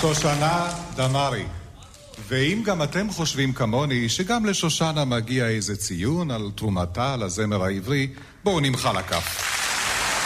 שושנה דמארי. ואם גם אתם חושבים כמוני שגם לשושנה מגיע איזה ציון על תרומתה לזמר העברי, בואו נמחא לה כף.